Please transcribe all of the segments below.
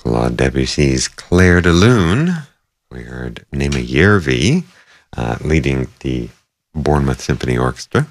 Claude Debussy's Clair de Lune. We heard Nema Järvi leading the Bournemouth Symphony Orchestra.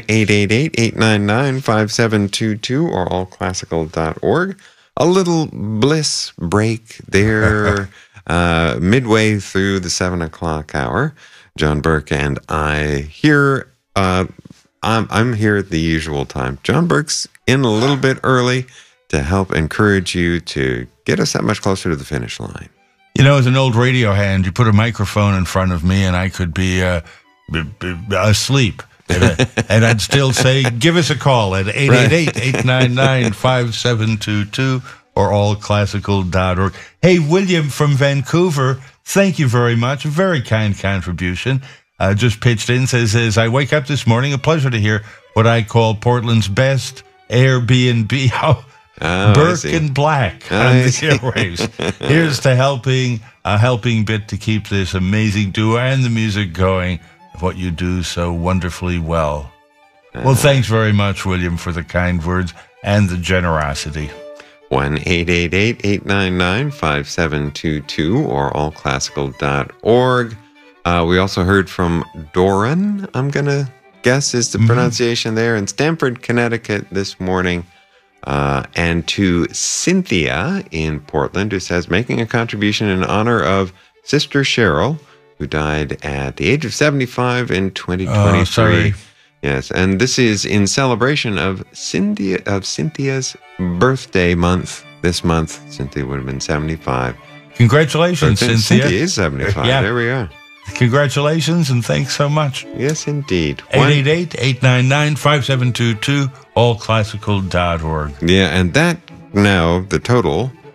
1-888-899-5722 or allclassical.org. A little bliss break there midway through the 7 o'clock hour. John Burke and I here. I'm here at the usual time. John Burke's in a little bit early to help encourage you to get us that much closer to the finish line. You know, as an old radio hand, you put a microphone in front of me and I could be asleep. And I'd still say, give us a call at 888-899-5722 or allclassical.org. Hey, William from Vancouver, thank you very much. A very kind contribution. Just pitched in, says, I wake up this morning, a pleasure to hear what I call Portland's best Airbnb. Burke and Black on the airwaves. Here's to a helping bit to keep this amazing duo and the music going, what you do so wonderfully well. Well, thanks very much, William, for the kind words and the generosity. 1-888-899-5722 or allclassical.org. We also heard from Doran, I'm going to guess is the pronunciation there, in Stamford, Connecticut this morning. And to Cynthia in Portland, who says, making a contribution in honor of Sister Cheryl, who died at the age of 75 in 2023. Sorry. Yes, and this is in celebration of Cynthia's birthday month. This month, Cynthia would have been 75. Cynthia. Cynthia is 75. Yeah. There we are. Congratulations, and thanks so much. Yes, indeed. 888-899-5722, allclassical.org. Yeah, and that now, the total